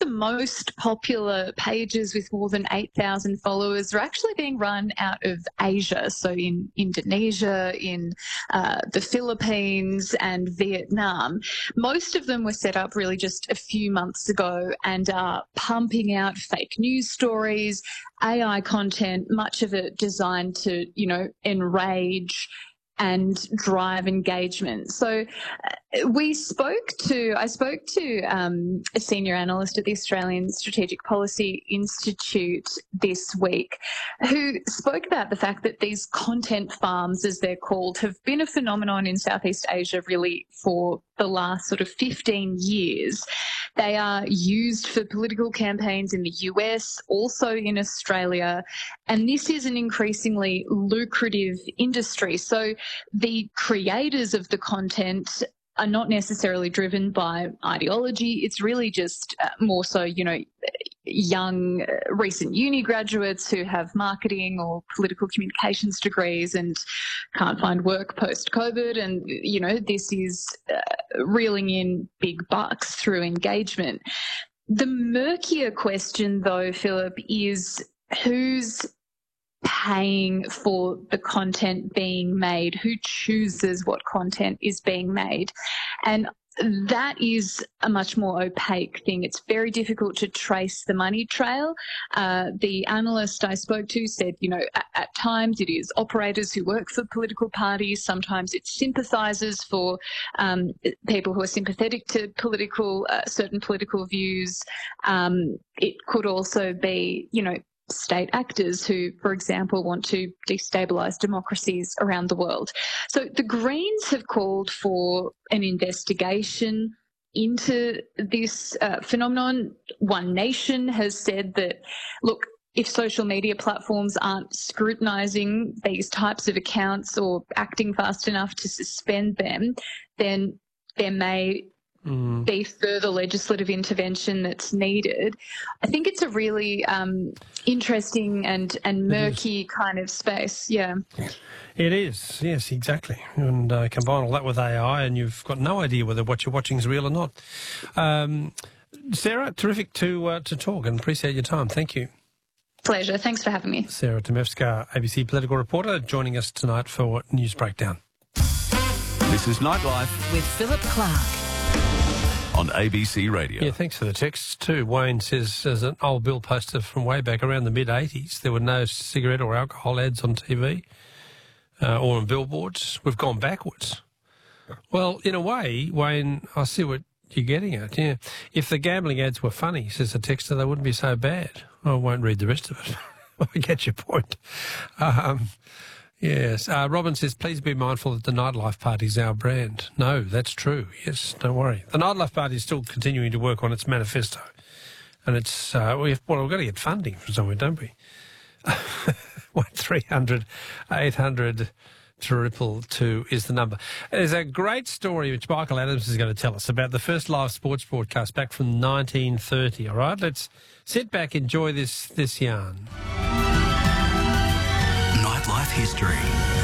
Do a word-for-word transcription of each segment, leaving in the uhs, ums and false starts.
the most popular pages with more than eight thousand followers are actually being run out of Asia, so in Indonesia, in uh, the Philippines and Vietnam. Most of them were set up really just a few months ago and are pumping out fake news stories, A I content, much of it designed to, you know, enrage and drive engagement. So uh, we spoke to, I spoke to um, a senior analyst at the Australian Strategic Policy Institute this week who spoke about the fact that these content farms, as they're called, have been a phenomenon in Southeast Asia really for the last sort of fifteen years. They are used for political campaigns in the U S, also in Australia, and this is an increasingly lucrative industry. So the creators of the content are not necessarily driven by ideology. It's really just uh, more so, you know, young uh, recent uni graduates who have marketing or political communications degrees and can't find work post-COVID. And, you know, this is uh, reeling in big bucks through engagement. The murkier question, though, Philip, is who's paying for the content being made, who chooses what content is being made. And that is a much more opaque thing. It's very difficult to trace the money trail. Uh, the analyst I spoke to said, you know, at, at times it is operators who work for political parties. Sometimes it's sympathisers for um, people who are sympathetic to political, uh, certain political views. Um, it could also be, you know, state actors who, for example, want to destabilise democracies around the world. So the Greens have called for an investigation into this uh, phenomenon. One Nation has said that, look, if social media platforms aren't scrutinising these types of accounts or acting fast enough to suspend them, then there may Mm. be further legislative intervention that's needed. I think it's a really um, interesting and, and murky kind of space, yeah. It is, yes, exactly. And uh, combine all that with A I and you've got no idea whether what you're watching is real or not. Um, Sarah, terrific to, uh, to talk and appreciate your time. Thank you. Pleasure. Thanks for having me. Sarah Demevska, A B C political reporter, joining us tonight for News Breakdown. This is Nightlife with Philip Clark on A B C Radio. Yeah, thanks for the texts too. Wayne says, as an old bill poster from way back around the mid eighties, there were no cigarette or alcohol ads on T V uh, or on billboards. We've gone backwards. Well, in a way, Wayne, I see what you're getting at, yeah. If the gambling ads were funny, says the texter, they wouldn't be so bad. I won't read the rest of it. I get your point. Um, yes. Uh, Robin says, please be mindful that the Nightlife Party is our brand. No, that's true. Yes, don't worry. The Nightlife Party is still continuing to work on its manifesto. And it's, uh, we've, well, we've got to get funding from somewhere, don't we? one three hundred eight hundred triple two is the number. There's a great story which Michael Adams is going to tell us about the first live sports broadcast back from nineteen thirty, all right? Let's sit back, enjoy this, this yarn. Nightlife history.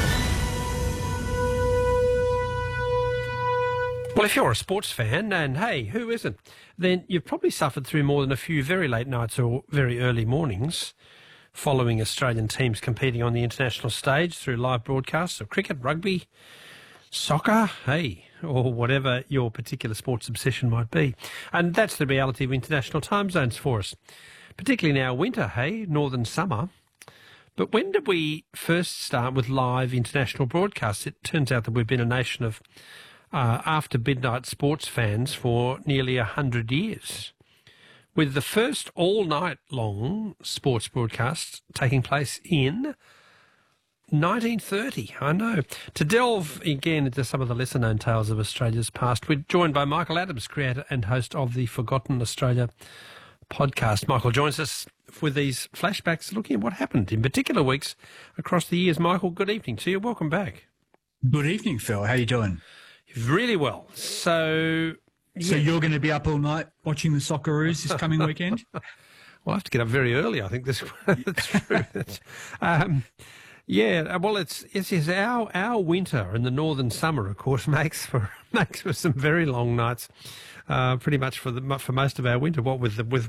Well, if you're a sports fan, and hey, who isn't, then you've probably suffered through more than a few very late nights or very early mornings following Australian teams competing on the international stage through live broadcasts of cricket, rugby, soccer, hey, or whatever your particular sports obsession might be. And that's the reality of international time zones for us, particularly now winter, hey, northern summer. But when did we first start with live international broadcasts? It turns out that we've been a nation of uh, after midnight sports fans for nearly a hundred years, with the first all-night long sports broadcast taking place in nineteen thirty. I know. To delve again into some of the lesser-known tales of Australia's past, we're joined by Michael Adams, creator and host of the Forgotten Australia podcast. Michael joins us with these flashbacks looking at what happened in particular weeks across the years. Michael, good evening to you. Welcome back. Good evening, Phil. How are you doing? Really well. So... So yeah. you're going to be up all night watching the Socceroos this coming weekend? Well, I have to get up very early, I think. This, that's true. That's, um, yeah, well, it's, it's, it's our, our winter and the northern summer, of course, makes for makes for some very long nights, uh, pretty much for the for most of our winter. What with the, with